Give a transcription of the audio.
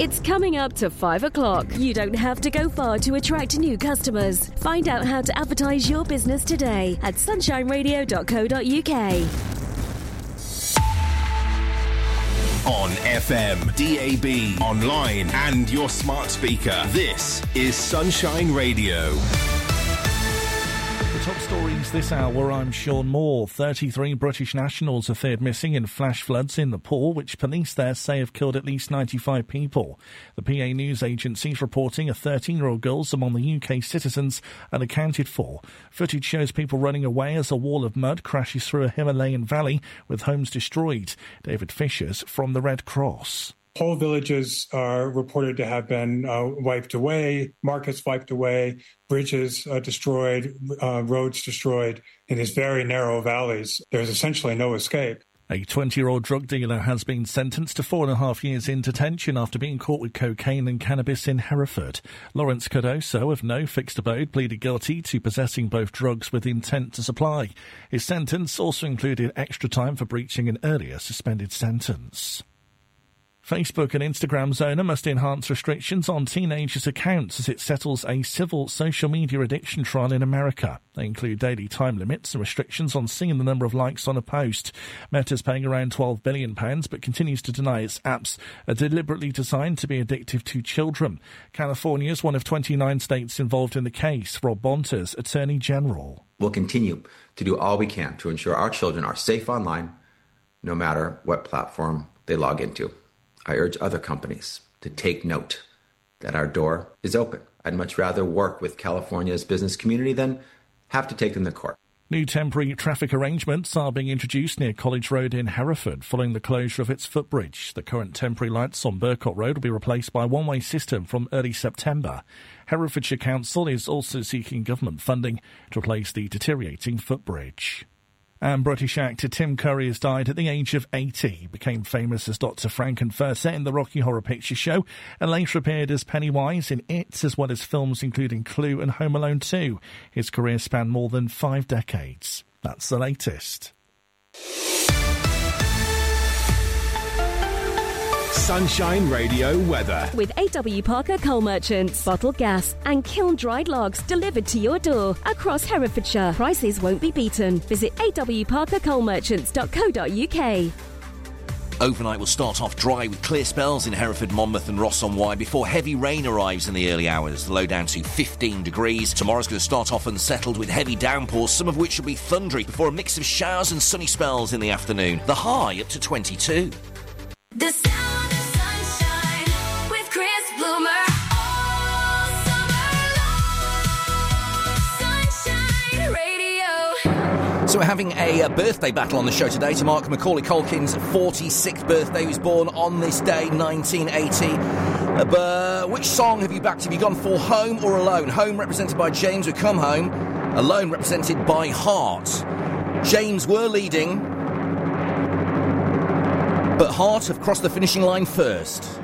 It's coming up to 5 o'clock. You don't have to go far to attract new customers. Find out how to advertise your business today at sunshineradio.co.uk. On FM, DAB, online and your smart speaker. This is Sunshine Radio. Top stories this hour, I'm Sean Moore. 33 British nationals are feared missing in flash floods in Nepal, which police there say have killed at least 95 people. The PA News Agency is reporting a 13-year-old girl's among the UK citizens unaccounted for. Footage shows people running away as a wall of mud crashes through a Himalayan valley with homes destroyed. David Fishers from the Red Cross. Whole villages are reported to have been wiped away, markets wiped away, bridges destroyed, roads destroyed in these very narrow valleys. There's essentially no escape. A 20-year-old drug dealer has been sentenced to 4.5 years in detention after being caught with cocaine and cannabis in Hereford. Lawrence Cardoso, of no fixed abode, pleaded guilty to possessing both drugs with intent to supply. His sentence also included extra time for breaching an earlier suspended sentence. Facebook and Instagram's owner must enhance restrictions on teenagers' accounts as it settles a civil social media addiction trial in America. They include daily time limits and restrictions on seeing the number of likes on a post. Meta's paying around £12 billion, but continues to deny its apps are deliberately designed to be addictive to children. California is one of 29 states involved in the case. Rob Bontas, Attorney General. We'll continue to do all we can to ensure our children are safe online, no matter what platform they log into. I urge other companies to take note that our door is open. I'd much rather work with California's business community than have to take them to court. New temporary traffic arrangements are being introduced near College Road in Hereford following the closure of its footbridge. The current temporary lights on Burcott Road will be replaced by a one-way system from early September. Herefordshire Council is also seeking government funding to replace the deteriorating footbridge. And British actor Tim Curry has died at the age of 80. He became famous as Dr. Frankenfurter in the Rocky Horror Picture Show and later appeared as Pennywise in It, as well as films including Clue and Home Alone 2. His career spanned more than 5 decades. That's the latest. Sunshine Radio weather. With AW Parker Coal Merchants. Bottled gas and kiln-dried logs delivered to your door across Herefordshire. Prices won't be beaten. Visit awparkercoalmerchants.co.uk. Overnight will start off dry with clear spells in Hereford, Monmouth and Ross-on-Wye before heavy rain arrives in the early hours. The low down to 15 degrees. Tomorrow's going to start off unsettled with heavy downpours, some of which will be thundery, before a mix of showers and sunny spells in the afternoon. The high up to 22. The sound of sunshine with Chris Bloomer all summer long. Sunshine Radio. So we're having a birthday battle on the show today to mark Macaulay Culkin's 46th birthday. He was born on this day, 1980. But which song have you backed? Have you gone for Home or Alone? Home represented by James with Come Home. Alone represented by Heart. James were leading, but Heart have crossed the finishing line first.